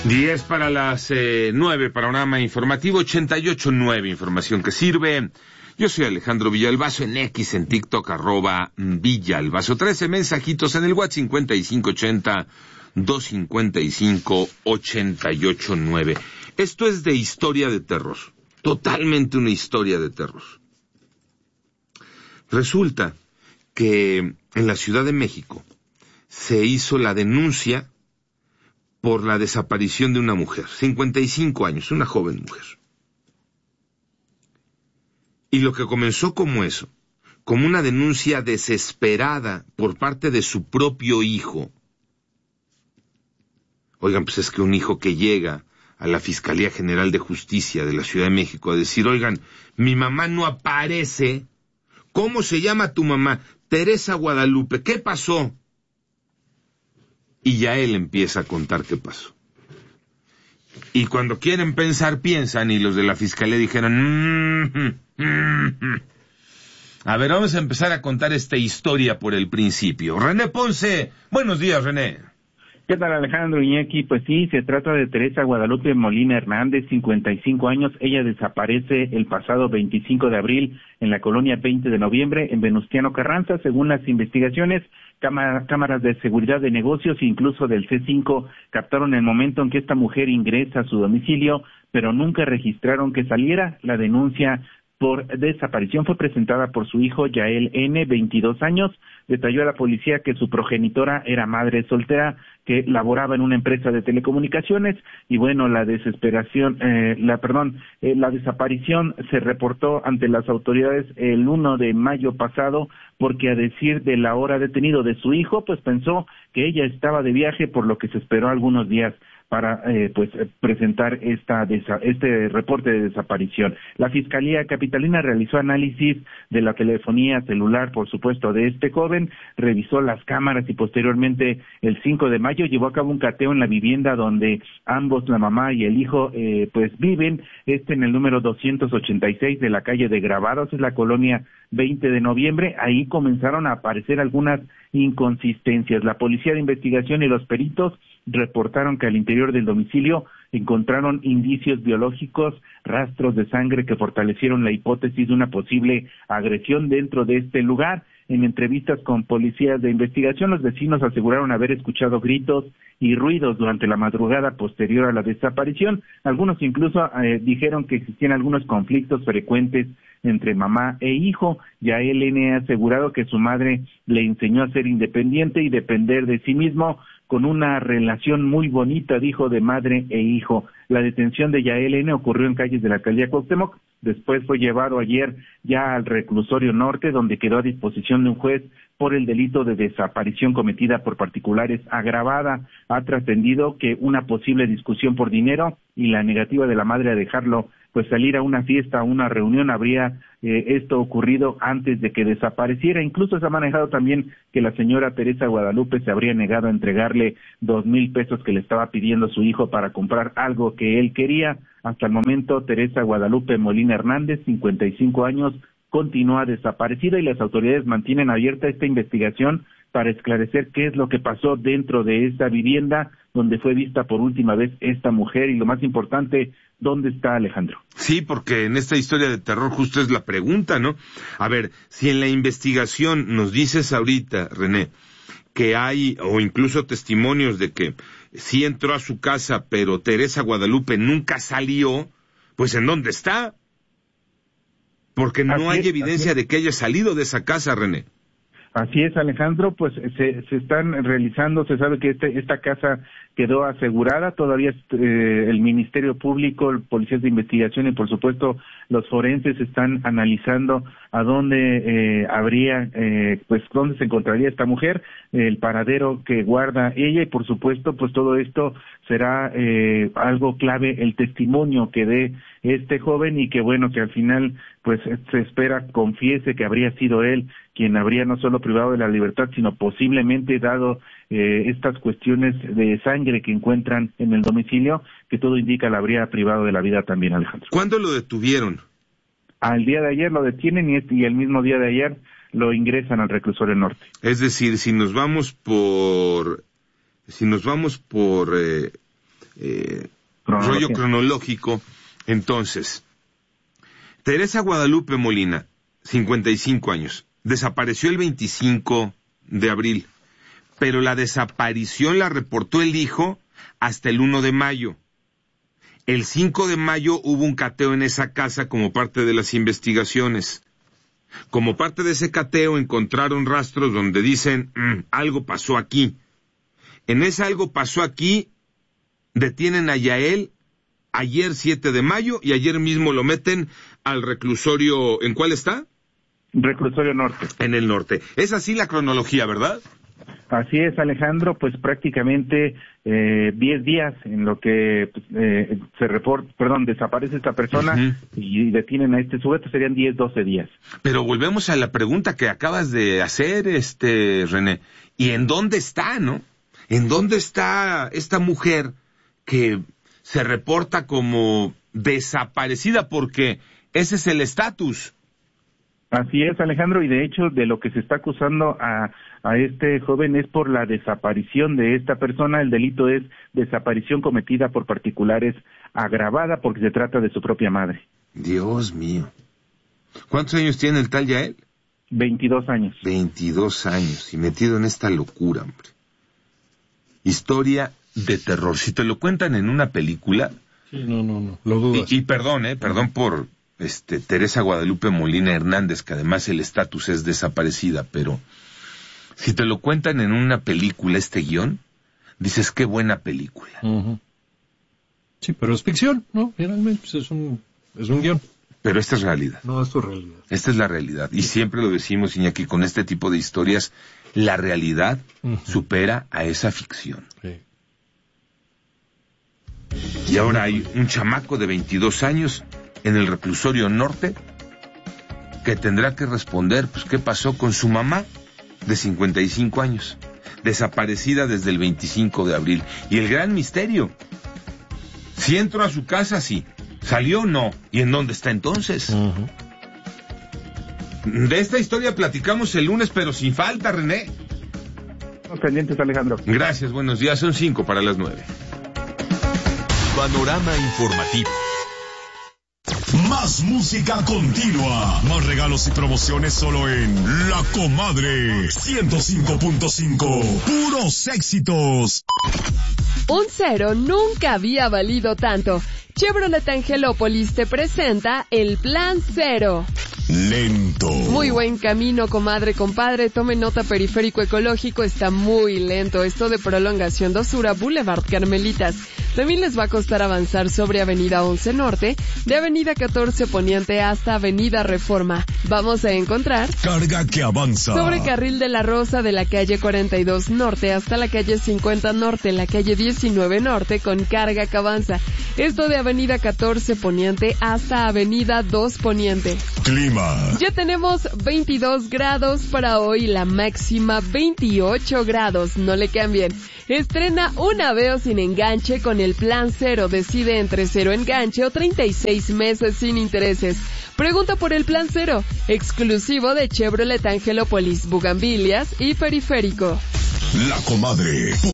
10 para las 9, panorama informativo 88.9, información que sirve. Yo soy Alejandro Villalbazo, en X, en TikTok, @Villalbazo. 13 mensajitos en el WhatsApp 5580-255-88.9. Esto es de historia de terror, totalmente una historia de terror. Resulta que en la Ciudad de México se hizo la denuncia por la desaparición de una mujer, 55 años, una joven mujer. Y lo que comenzó como eso, como una denuncia desesperada por parte de su propio hijo. Oigan, pues es que un hijo que llega a la Fiscalía General de Justicia de la Ciudad de México a decir, oigan, mi mamá no aparece. ¿Cómo se llama tu mamá? Teresa Guadalupe. ¿Qué pasó? Y ya él empieza a contar qué pasó. Y cuando quieren pensar, piensan, y los de la Fiscalía dijeron, A ver, vamos a empezar a contar esta historia por el principio. René Ponce, buenos días, René. ¿Qué tal, Alejandro Iñaki? Pues sí, se trata de Teresa Guadalupe Molina Hernández, 55 años. Ella desaparece el pasado 25 de abril en la colonia 20 de noviembre en Venustiano Carranza. Según las investigaciones, cámaras de seguridad de negocios, incluso del C5, captaron el momento en que esta mujer ingresa a su domicilio, pero nunca registraron que saliera. La denuncia por desaparición fue presentada por su hijo Yael N., 22 años. Detalló a la policía que su progenitora era madre soltera que laboraba en una empresa de telecomunicaciones y bueno, la desaparición se reportó ante las autoridades el 1 de mayo pasado porque a decir de la hora detenido de su hijo, pues pensó que ella estaba de viaje, por lo que se esperó algunos días para presentar este reporte de desaparición. La Fiscalía Capitalina realizó análisis de la telefonía celular, por supuesto, de este joven, revisó las cámaras y posteriormente el 5 de mayo llevó a cabo un cateo en la vivienda donde ambos, la mamá y el hijo, viven, en el número 286 de la calle de Grabados, es la colonia 20 de noviembre. Ahí comenzaron a aparecer algunas inconsistencias. La Policía de Investigación y los peritos reportaron que al interior del domicilio encontraron indicios biológicos, rastros de sangre que fortalecieron la hipótesis de una posible agresión dentro de este lugar. En entrevistas con policías de investigación, los vecinos aseguraron haber escuchado gritos y ruidos durante la madrugada posterior a la desaparición. Algunos incluso dijeron que existían algunos conflictos frecuentes entre mamá e hijo. Yael N. ha asegurado que su madre le enseñó a ser independiente y depender de sí mismo, con una relación muy bonita, dijo, de madre e hijo. La detención de Yael N. ocurrió en calles de la alcaldía Cuauhtémoc. Después fue llevado ayer ya al reclusorio norte, donde quedó a disposición de un juez por el delito de desaparición cometida por particulares agravada. Ha trascendido que una posible discusión por dinero y la negativa de la madre a dejarlo salir a una fiesta, a una reunión, habría esto ocurrido antes de que desapareciera. Incluso se ha manejado también que la señora Teresa Guadalupe se habría negado a entregarle 2,000 pesos que le estaba pidiendo su hijo para comprar algo que él quería. Hasta el momento, Teresa Guadalupe Molina Hernández, 55 años, continúa desaparecida y las autoridades mantienen abierta esta investigación para esclarecer qué es lo que pasó dentro de esta vivienda donde fue vista por última vez esta mujer y, lo más importante, ¿dónde está Alejandro? Sí, porque en esta historia de terror justo es la pregunta, ¿no? A ver, si en la investigación nos dices ahorita, René, que hay, o incluso testimonios de que sí entró a su casa, pero Teresa Guadalupe nunca salió, pues ¿en dónde está? Porque no hay evidencia de que haya salido de esa casa, René. Así es, Alejandro, pues se están realizando, se sabe que esta casa quedó asegurada, todavía el Ministerio Público, policías de investigación y por supuesto los forenses están analizando a dónde dónde se encontraría esta mujer, el paradero que guarda ella y por supuesto pues todo esto será algo clave, el testimonio que dé este joven y que bueno, que al final pues se espera confiese que habría sido él quien habría no solo privado de la libertad, sino posiblemente dado estas cuestiones de sangre que encuentran en el domicilio, que todo indica la habría privado de la vida también, Alejandro. ¿Cuándo lo detuvieron? Al día de ayer lo detienen y el mismo día de ayer lo ingresan al reclusorio norte. Es decir, si nos vamos por rollo cronológico. Entonces, Teresa Guadalupe Molina, 55 años, desapareció el 25 de abril, pero la desaparición la reportó el hijo hasta el 1 de mayo. El 5 de mayo hubo un cateo en esa casa como parte de las investigaciones. Como parte de ese cateo encontraron rastros donde dicen, algo pasó aquí. En ese algo pasó aquí, detienen a Yael ayer 7 de mayo y ayer mismo lo meten al reclusorio. ¿En cuál está? Reclusorio Norte. En el norte. Es así la cronología, ¿verdad? Así es, Alejandro, pues prácticamente 10 días en lo que desaparece esta persona y detienen a este sujeto, serían 10, 12 días. Pero volvemos a la pregunta que acabas de hacer, René, ¿y en dónde está, no? ¿En dónde está esta mujer que se reporta como desaparecida? Porque ese es el estatus. Así es, Alejandro, y de hecho de lo que se está acusando a este joven es por la desaparición de esta persona. El delito es desaparición cometida por particulares agravada porque se trata de su propia madre. Dios mío. ¿Cuántos años tiene el tal Yael? 22 años. 22 años y metido en esta locura, hombre. Historia de terror. Si te lo cuentan en una película... Sí, no, lo dudas. Y perdón por... Teresa Guadalupe Molina Hernández, que además el estatus es desaparecida, pero si te lo cuentan en una película este guión, dices qué buena película. Uh-huh. Sí, pero es ficción, ¿no? Finalmente pues es un guión. Pero esta es realidad. No, esto es realidad. Esta es la realidad. Y siempre lo decimos, Iñaki, con este tipo de historias, la realidad supera a esa ficción. Sí. Y ahora hay un chamaco de 22 años en el reclusorio norte, que tendrá que responder, pues, ¿qué pasó con su mamá de 55 años? Desaparecida desde el 25 de abril. Y el gran misterio, si entró a su casa, sí. ¿Salió? No. ¿Y en dónde está entonces? Uh-huh. De esta historia platicamos el lunes, pero sin falta, René. Estamos pendientes, Alejandro. Gracias, buenos días. Son 5 para las 9. Panorama informativo. Más música continua. Más regalos y promociones solo en La Comadre 105.5. Puros éxitos. Un cero nunca había valido tanto. Chevrolet Angelópolis te presenta el Plan Cero. Lento. Muy buen camino, comadre, compadre. Tome nota, periférico ecológico está muy lento. Esto de prolongación 2 Sur a Boulevard Carmelitas. También les va a costar avanzar sobre Avenida 11 Norte, de Avenida 14 Poniente hasta Avenida Reforma. Vamos a encontrar carga que avanza sobre Carril de la Rosa de la calle 42 Norte hasta la calle 50 Norte, la calle 19 Norte con carga que avanza. Esto de Avenida 14 Poniente hasta Avenida 2 Poniente. Clima. Ya tenemos 22 grados para hoy, la máxima 28 grados. No le cambien. Estrena un Aveo sin enganche con el Plan Cero. Decide entre 0 enganche o 36 meses sin intereses. Pregunta por el Plan Cero, exclusivo de Chevrolet Angelópolis, Bugambilias y Periférico. La Comadre.